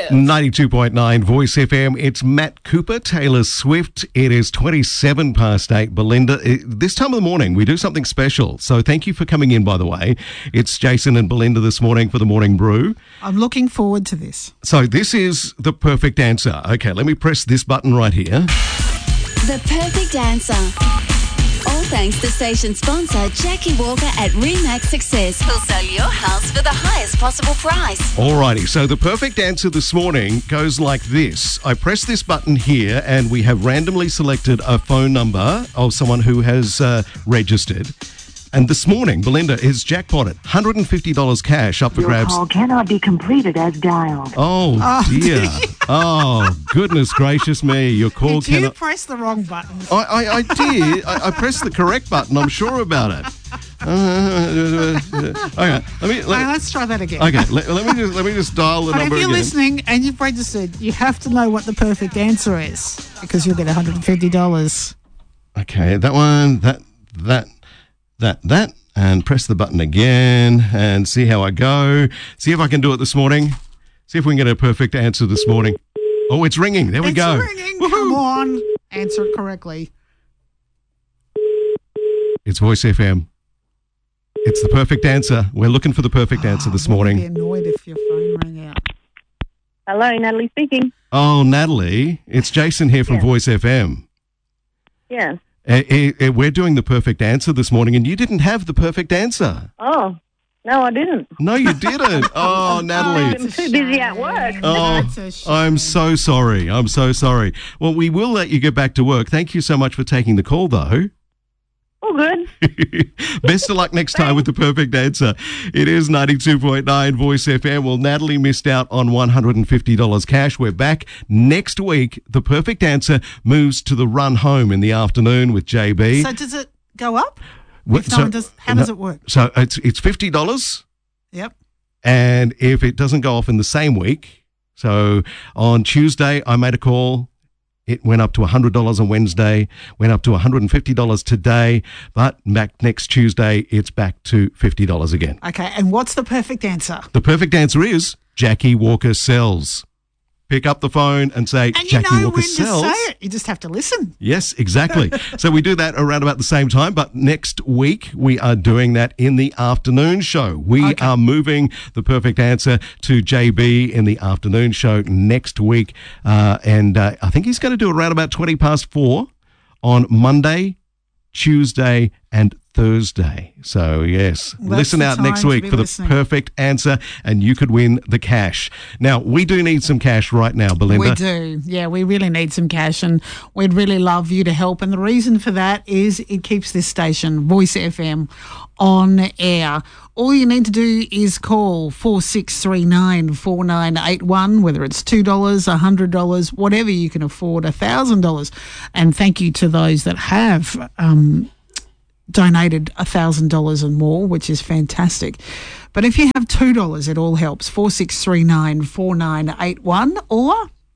92.9 Voice FM. It's Matt Cooper, Taylor Swift. It is 27 past 8. Belinda, this time of the morning, we do something special. So thank you for coming in, by the way. It's Jason and Belinda this morning for the Morning Brew. I'm looking forward to this. So this is the perfect answer. Okay, let me press this button right here. The perfect answer. All thanks to station sponsor Jackie Walker at Remax Success, who'll sell your house for the highest possible price. Alrighty, so the perfect answer this morning goes like this. I press this button here and we have randomly selected a phone number of someone who has registered. And this morning, Belinda is jackpotted. $150 cash up for grabs. Your call cannot be completed as dialed. Oh, dear. Oh, goodness gracious me. Your call Did you cannot... press the wrong button? I did. I pressed the correct button. I'm sure about it. Okay, Let's try that again. Okay, let me just dial the But number if you're again. listening and you've registered, you have to know what the perfect answer is because you'll get $150. Okay, that one, that, and press the button again and see how I go. See if I can do it this morning. See if we can get a perfect answer this morning. Oh, it's ringing. There we go. It's ringing. Woohoo. Come on. Answer it correctly. It's Voice FM. It's the perfect answer. We're looking for the perfect answer this morning. I'd be annoyed if your phone rang out. Hello, Natalie speaking. Oh, Natalie, it's Jason here from Voice FM. Yes. We're doing the perfect answer this morning, and you didn't have the perfect answer. Oh, no, I didn't. No, you didn't. Oh, Natalie. I'm too busy at work. Oh, That's a shame. I'm so sorry. I'm so sorry. Well, we will let you get back to work. Thank you so much for taking the call, though. All good. Best of luck next time with the perfect answer. It is 92.9 Voice FM. Well, Natalie missed out on $150 cash. We're back next week. The perfect answer moves to the run home in the afternoon with JB. So does it go up? How does it work? So it's $50. Yep. And if it doesn't go off in the same week, so on Tuesday I made a call. It went up to $100 on Wednesday, went up to $150 today, but back next Tuesday, it's back to $50 again. Okay, and what's the perfect answer? The perfect answer is Jackie Walker sells. Pick up the phone and say, And Jackie you know Walker when sells. to say it. You just have to listen. Yes, exactly. So we do that around about the same time, but next week we are doing that in the afternoon show. We are moving the perfect answer to JB in the afternoon show next week. And I think he's going to do it around about 20 past 4 on Monday, Tuesday, and Thursday. So, yes, listen out next week for the perfect answer and you could win the cash. Now, we do need some cash right now, Belinda. We do. Yeah, we really need some cash and we'd really love you to help. And the reason for that is it keeps this station, Voice FM, on air. All you need to do is call 4639 4981, whether it's $2, $100, whatever you can afford, $1,000. And thank you to those that have donated $1,000 and more, which is fantastic. But if you have $2, it all helps. 4639 4981 or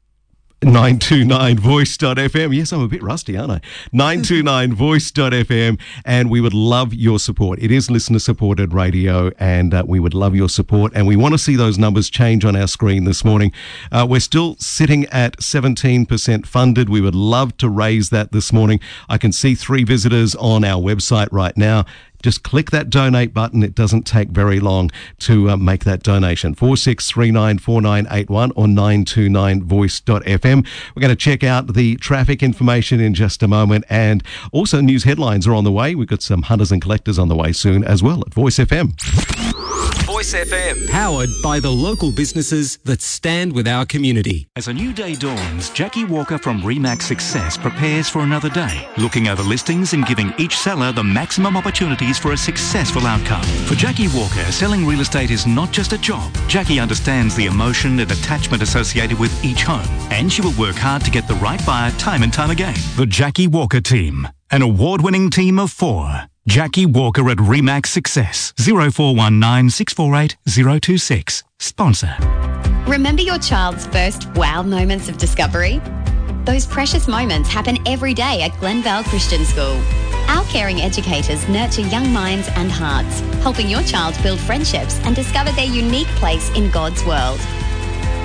929voice.fm. Yes, I'm a bit rusty, aren't I? 929voice.fm, and we would love your support. It is listener-supported radio, and we would love your support, and we want to see those numbers change on our screen this morning. We're still sitting at 17% funded. We would love to raise that this morning. I can see 3 visitors on our website right now. Just click that donate button. It doesn't take very long to make that donation. 4639 4981 or 929voice.fm. We're going to check out the traffic information in just a moment, and also news headlines are on the way. We've got some hunters and collectors on the way soon as well at Voice FM. Voice FM, powered by the local businesses that stand with our community. As a new day dawns, Jackie Walker from Remax Success prepares for another day, looking over listings and giving each seller the maximum opportunities for a successful outcome. For Jackie Walker, selling real estate is not just a job. Jackie understands the emotion and attachment associated with each home, and she will work hard to get the right buyer time and time again. The Jackie Walker team, an award-winning team of 4. Jackie Walker at Remax Success. 0419 648 026. Sponsor. Remember your child's first wow moments of discovery? Those precious moments happen every day at Glenvale Christian School. Our caring educators nurture young minds and hearts, helping your child build friendships and discover their unique place in God's world.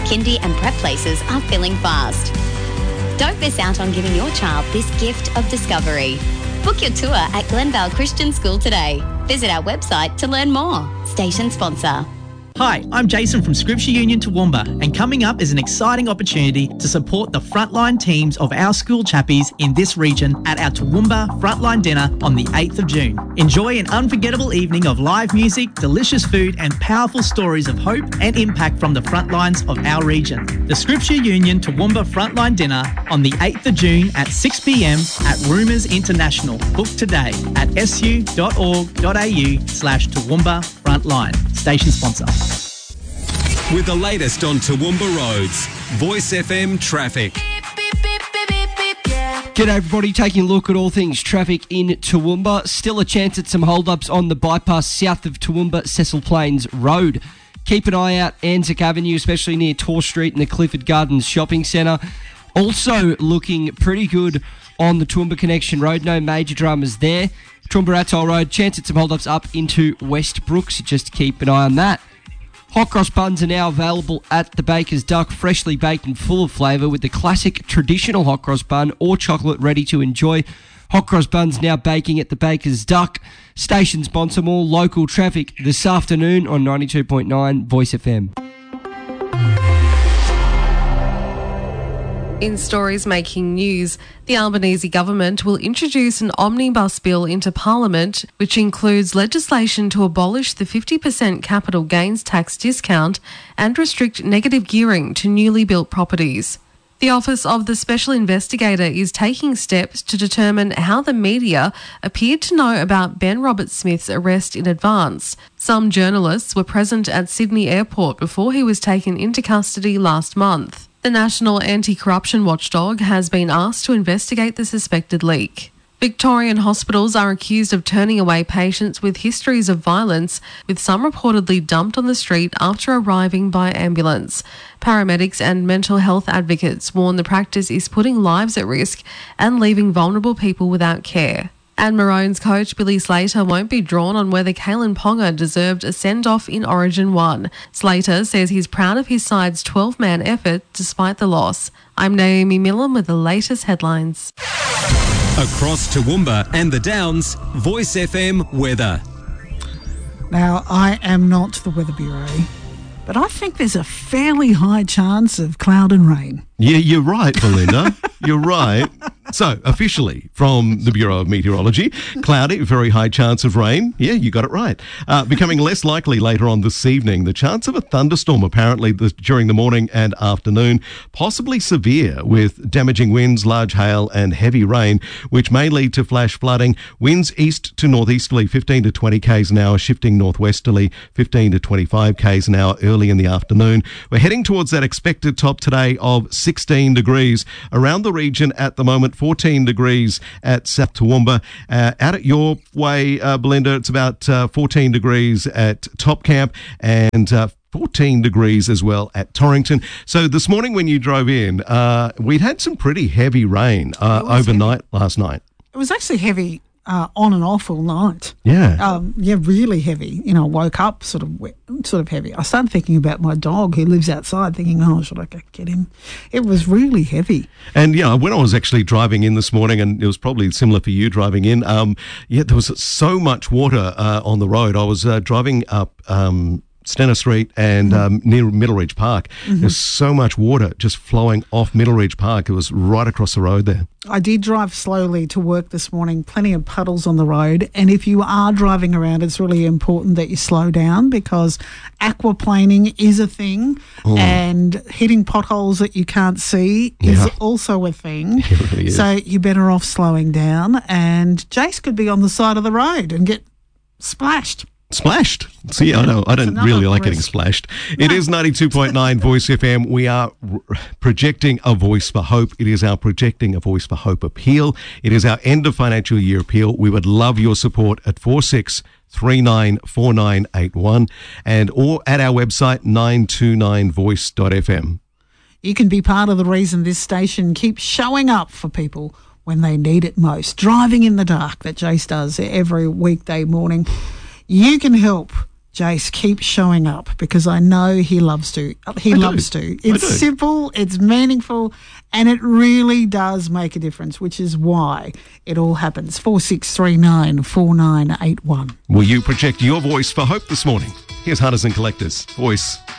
kindy and prep places are filling fast. Don't miss out on giving your child this gift of discovery. Book your tour at Glenvale Christian School today. Visit our website to learn more. Station sponsor. Hi, I'm Jason from Scripture Union Toowoomba, and coming up is an exciting opportunity to support the frontline teams of our school chappies in this region at our Toowoomba Frontline Dinner on the 8th of June. Enjoy an unforgettable evening of live music, delicious food and powerful stories of hope and impact from the front lines of our region. The Scripture Union Toowoomba Frontline Dinner on the 8th of June at 6 p.m. at Rumours International. Book today at su.org.au/Toowoomba Frontline. Station sponsor. With the latest on Toowoomba roads, Voice FM traffic. G'day everybody, taking a look at all things traffic in Toowoomba. Still a chance at some hold-ups on the bypass south of Toowoomba, Cecil Plains Road. Keep an eye out Anzac Avenue, especially near Tor Street and the Clifford Gardens Shopping Centre. Also looking pretty good on the Toowoomba Connection Road. No major dramas there. Toowoomba Atoll Road, chance at some hold-ups up into West Brooks. Just keep an eye on that. Hot cross buns are now available at the Baker's Duck, freshly baked and full of flavour with the classic traditional hot cross bun or chocolate ready to enjoy. Hot cross buns now baking at the Baker's Duck. Station sponsor more local traffic this afternoon on 92.9 Voice FM. In stories making news, the Albanese government will introduce an omnibus bill into Parliament, which includes legislation to abolish the 50% capital gains tax discount and restrict negative gearing to newly built properties. The Office of the Special Investigator is taking steps to determine how the media appeared to know about Ben Roberts-Smith's arrest in advance. Some journalists were present at Sydney Airport before he was taken into custody last month. The National Anti-Corruption Watchdog has been asked to investigate the suspected leak. Victorian hospitals are accused of turning away patients with histories of violence, with some reportedly dumped on the street after arriving by ambulance. Paramedics and mental health advocates warn the practice is putting lives at risk and leaving vulnerable people without care. And Maroons coach Billy Slater won't be drawn on whether Kalen Ponga deserved a send-off in Origin 1. Slater says he's proud of his side's 12-man effort despite the loss. I'm Naomi Millam with the latest headlines. Across Toowoomba and the Downs, Voice FM weather. Now, I am not the Weather Bureau, but I think there's a fairly high chance of cloud and rain. Yeah, you're right, Belinda. You're right. So, officially, from the Bureau of Meteorology, cloudy, very high chance of rain. Yeah, you got it right. Becoming less likely later on this evening. The chance of a thunderstorm, apparently, during the morning and afternoon, possibly severe with damaging winds, large hail and heavy rain, which may lead to flash flooding. Winds east to northeasterly, 15 to 20 k's an hour, shifting northwesterly, 15 to 25 k's an hour early in the afternoon. We're heading towards that expected top today of 16 degrees. Around the region at the moment, 14 degrees at South Toowoomba. Out at your way, Belinda, it's about 14 degrees at Top Camp and 14 degrees as well at Torrington. So this morning when you drove in, we'd had some pretty heavy rain overnight last night. It was actually heavy on and off all night. Yeah. Really heavy. I woke up sort of heavy. I started thinking about my dog who lives outside, thinking, should I go get him? It was really heavy. And, when I was actually driving in this morning, and it was probably similar for you driving in, there was so much water on the road. I was driving up Stenner Street and near Middleridge Park. There's so much water just flowing off Middleridge Park. It was right across the road there. I did drive slowly to work this morning, plenty of puddles on the road. And if you are driving around, it's really important that you slow down because aquaplaning is a thing and hitting potholes that you can't see is also a thing. It really is. So you're better off slowing down. And Jace could be on the side of the road and get splashed. Splashed. See, I know. I don't really like getting splashed. It is 92.9 Voice FM. We are projecting a voice for hope. It is our Projecting a Voice for Hope appeal. It is our end of financial year appeal. We would love your support at 46394981 or at our website 929voice.fm. You can be part of the reason this station keeps showing up for people when they need it most. Driving in the dark that Jace does every weekday morning. You can help Jace, keep showing up because I know he loves to. He loves to. It's simple, it's meaningful, and it really does make a difference, which is why it all happens. 4639 4981. Will you project your voice for hope this morning? Here's Hunters and Collectors. Voice.